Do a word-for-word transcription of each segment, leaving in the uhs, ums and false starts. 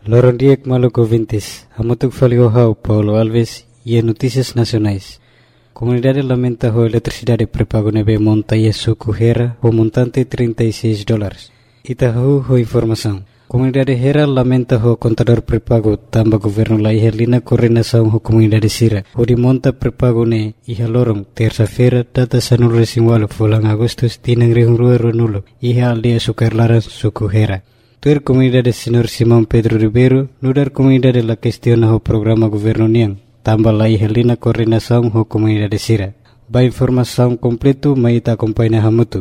Loron Diek Maluco Vintes, Amutuk Faliohau, Paulo Alves e Notícias Nacionais. Comunidade lamenta a eletricidade prepago nebe monta e suco Hera, o montante trinta e seis dólares. Itahu ho informação. Comunidade Hera lamenta o contador prepago tamba governo la ihelina coordenação ho comunidade Sira. O de monta prepago ne iha lorong terça-feira data sanul resinwalo fulang agustus tinang rihung rua nulo iha aldea sukarlaran suku Hera. Tuer comunidade senhor Simão Pedro Ribeiro nudar comunidade la questiona o programa governo niang tamba la ihelina coordenação ho comunidade Sira. Ba informação completo maita acompanha hamutu.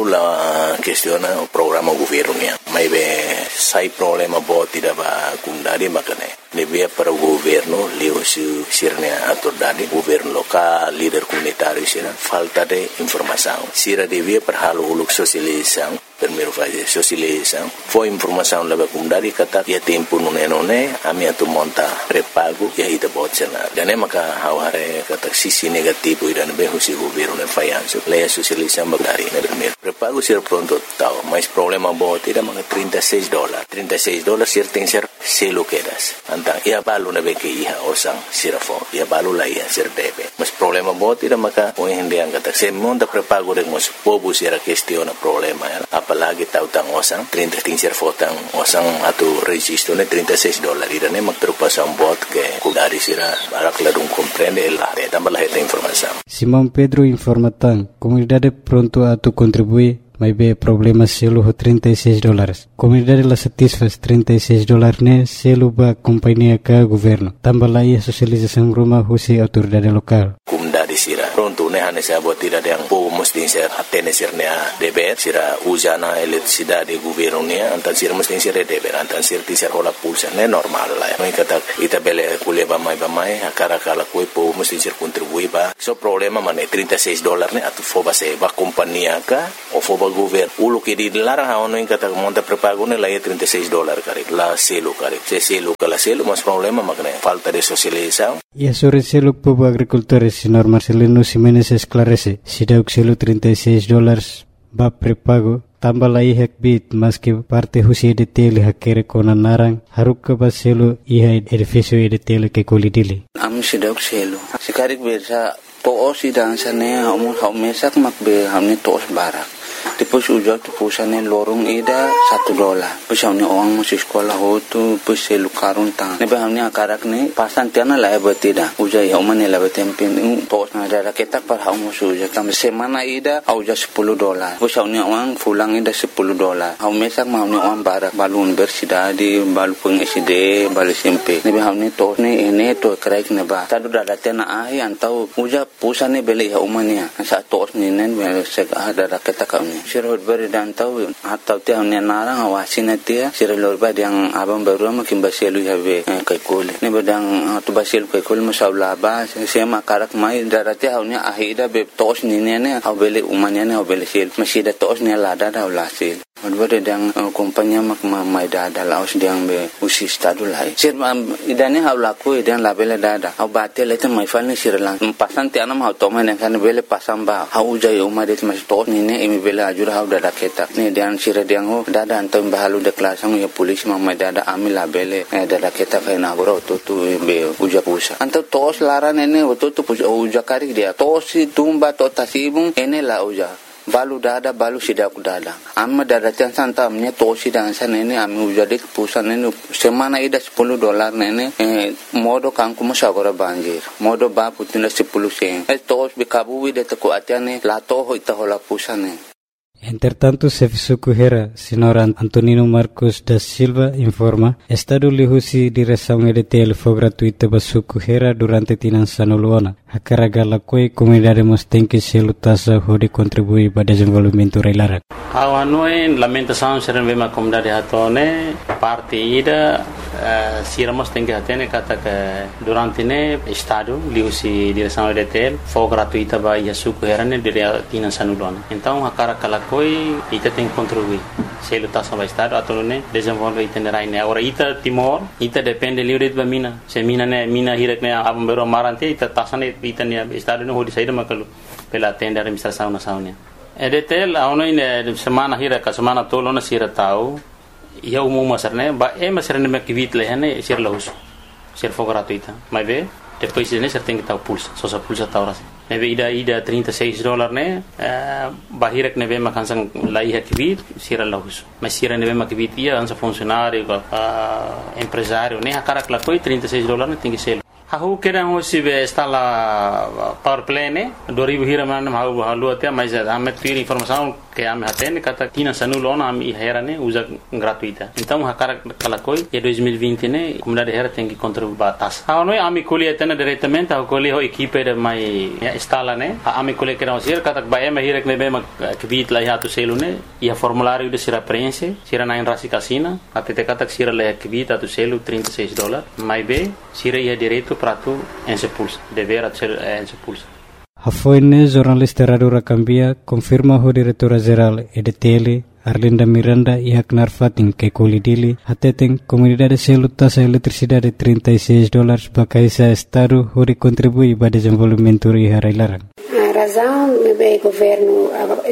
Aula questiona o programa governo niang. Mai be sai problema bo tidak ba kundari makane. Lebih para o governo leu su sirnya autoridade governo local líder comunitário sira falta de informação. Sira devia para halo uluk sosialização primeiro fase sosialização foi informação leva kundari kata ya tempo nune nune ami atu monta prepago ya ida botsena. Dan maka haware kata sisi negativo idan be husi governo ne fayanso leia sosialização bagari ne primeiro prepago sira pronto tau mas problema bo tidak maka trinta e seis dólares trinta e seis dólares sir tem ser selo quedas antang ia balu na be ke iha osang sirafo ia balu la ia sir debe mas problema bo tidak maka o hindi ang kata se monta prepago de mos povo sira questiona problema ya apalagi tau tang osang trinta tem ser fotang osang atu registro ne trinta e seis dólares ida ne mak preocupação bot que kudari sira barak ladung comprende la de tambah la esta informação. Simão Pedro informa tan comunidade pronto a tu contribuir mas be problema selo ho trinta e seis dólares. Comunidade la satisfaz trinta e seis dólares ne selo ba companhia ka governo. Tambah la ia sosialização rumah husi autoridade lokal. Comunidade sira pronto ne hane sa bot tidak yang po mesti ser atene sirnya deber sira usana eletricidade governo ne antan sira mesti ser deber antan sir ti ser hola pulsa ne normal la. Mai kata ita bele kule ba mai ba mai akara kala koi po mesti ser contribui ba. So problema mane trinta e seis dólares ne atu foba se ba companhia ka o foba governo ulo que di larang haono in kata monta prepago ne la ia trinta e seis dólares kare la selo kare se selo kala selo mas problema makne falta de socialização. E sobre selo povo agricultores senhor Marcelino Ximenes esclarece si dauk selo trinta e seis dólares ba prepago tambah la ihak bit mas que parte husi de tele hakere kona narang haruk ba selo iha edificio de tele que kolidili am si dauk selo sikarik bersa to si dan sane hamu haumesak makbe hamni tos barak Tipos ujak tipusane lorong ida satu dolar. Pesawni orang masih sekolah hotu peselu karun tang. Nebe hamni akarak ni pasan tiana la betida. Ujai haumane la betempin tos na ada ketak par haum masuk ujak tam semana ida auja sepuluh dolar. Pesawni orang pulang ida sepuluh dolar. Haumesak hamni orang barak balun bersida di balu peng S D balu S M P. Nebe hamni tos ni ene to kraik neba. Tadu dada tiana ahi antau ujak pusane beli haumania. Sa tos ni nen sek ada ketak Sirhut beri dan tahu atau tiang ni narang awasin dia sirhut beri yang abang baru makin basilu habe kaikul ni bedang tu basilu kaikul masalah bah saya makarak mai darati hau ni ahida be tos ni ni ni hau beli umanya ni hau beli sil masih ada tos ni lada dah ulasil Berde dang kompanya mak mai dada laos dang be usi stadu lai sir idane hau laku idan labele dada hau batel itu mai falni sir lang pasan ti anam hau tomen kan bele pasam ba hau jai umar det mas tos ni ne imi bele ajur hau dada ketak ni dan sir dang ho dada antam bahalu de klasang ya polis mai dada ami labele dada ketak na goro to tu be uja pusa anto tos laran ene to tu uja kari dia tos tumba to tasibung ene la uja balu dada balu sidak dada amma dada tian santamnya tosi dan sana ini ami ujadi pusan ini semana ida sepuluh dolar nene eh, modo kangku masagora banjir modo ba putina sepuluh sen eh tos bikabu wide te ko atiane la to ho ita hola pusane. Entretanto, Serviço Hera, senhor Antonino Marcos da Silva, informa, Estado lihusi direção E D T L foi gratuita para Suco Hera durante Tinançano Luana. A carga la coi comunidade mos tem que se lutasa de contribuir para o desenvolvimento reilara. A noi lamentação serem bem a comunidade hatone parte ida siramos tem que atene kata que durante ne Estado lihusi direção E D T L foi gratuita para Suco Hera ne durante Tinançano Luana. Então a carga la coi ita tem que contribuir. Se lutasa para Estado atau ne desenvolver itinerário ne. Agora ita Timor ita depende livre de mina. Se mina ne mina hirak ne abang bero marante ita tasane ita ne Estado ne hodi saída makalu pela tenda administração nacional. E D T L a ono ine semana hira ka semana tolo na sira tau ia umum masarne ba e masarne me kivit lehane sir lahus sir for gratuita mas vê depois né você tem que estar o pulso só sa pulsa tá hora neve ida ida trinta e seis dólares né bahirek neve makansang lai kivit sir lahus mas sir neve makivit ia ansa funcionário empresário né akara klakoi trinta e seis dólares tem que ser Aku kira hosi be stala power play ne dua ribu hira mana mau halu até mas ame tuir informação que ame hatene kata tina sanulo na ame hera ne usa gratuita então hakara kalakoi e dois mil e vinte ne comunidade hera tem que contribuir batas ah noi ame colhe até diretamente a colhe ho equipe de mai stala ne ame colhe que não ser kata ba ame hira ne be ma kvit la ya tu selu ne ia formulário de sira prense sira na rasi casina até te kata sira le kvit tu selu trinta e seis dólares mai be sira ia direito prato en se pulsa dever ser en se pulsa Hafoine jornalista Radura Cambia confirma ho diretora geral E D T L Arlinda Miranda e Haknar Fatin que colidili ateteng comunidade selu taxa eletricidade trinta e seis dólares bakaisa estado hori contribui para desenvolvimento e harailaran. A razão do governo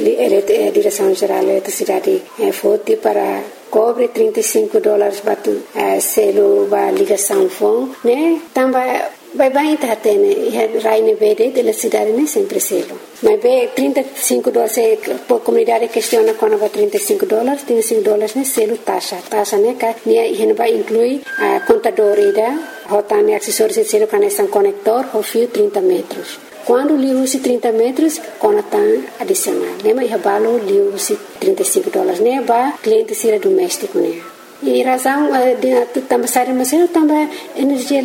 a direção geral da eletricidade foi para cobre trinta e cinco dólares batu selo ba ligação fon né também vai bem tá tendo raine verde de eletricidade né sempre selo mas be trinta e cinco dólares por comunidade questiona quando vai trinta e cinco dólares trinta e cinco dólares né selo taxa taxa né que né ele vai incluir a contador ida rotane acessórios selo conexão conector o fio trinta metros. Quando liu-se trinta metros, conectam adicional. Lembra que o liu-se trinta e cinco dólares, né? Ba cliente sira doméstico, né? E razão de também sair mas eu também energia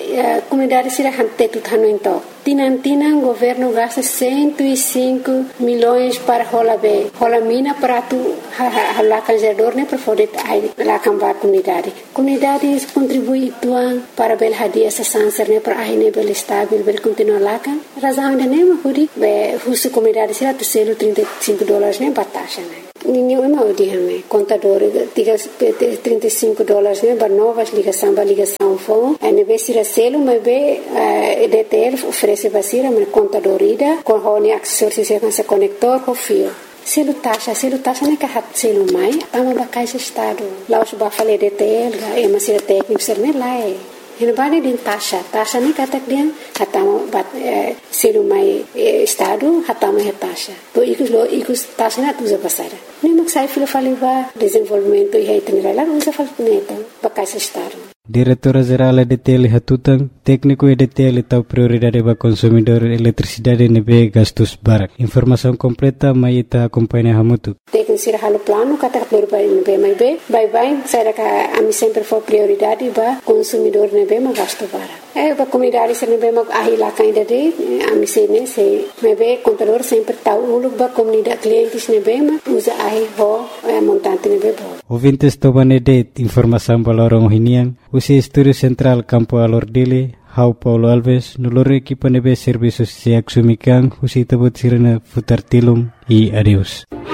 a comunidade sira hante tudo hano então. Tinan tinan governo gasta cento e cinco milhões para rola be. Rola mina para tu hala canjador né para poder lá cambar comunidade. Comunidade contribui tuan para bel hadia essa sanser né para aí bel estável bel continuar lá kan. Razão de nem huri be husu comunidade sira tu selo trinta e cinco dólares né batasha né. Ninguém mau dihame contador trinta e cinco dólares né para novas ligação para ligação fone. Aí be sira selo mas be E D T L oferece basira mas contador ida com hone acessórios se com conector com fio. Selo taxa, selo taxa não é que hat selo mai, tama ba caixa estado. Lá os ba fale E D T L, é uma sira técnico ser nem lá é. Ele vai de taxa, taxa nem kata dia, hatama ba selo mai estado, hatama é taxa. To ikus lo ikus taxa na usa basara. Nem mak sai filo fale ba desenvolvimento e itinerário lá usa fale puneta, ba caixa estado. Diretora Geral E D T L Hatutang, técnico E D T L tahu prioridade para consumidor eletricidade nebe gastos barak. Informação completa mai ita acompanha hamutu. Técnico sira halo plano kata prioridade nebe mai be, bye bye, saya ka ami sempre for prioridade ba consumidor nebe ma gasto barak. Eh ba comunidade sira nebe ma ahila kainda de ami sene se nebe contador sempre tahu uluk ba comunidade clientes nebe ma usa ahi ho montante nebe bo. Ouvintes tobane de informação balorong hinian. Usi Estúdio Central Campo Alordile, Hau Paulo Alves, nulore equipa nebe serviços se axumikan, usi tabut sirena futar tilum e adeus.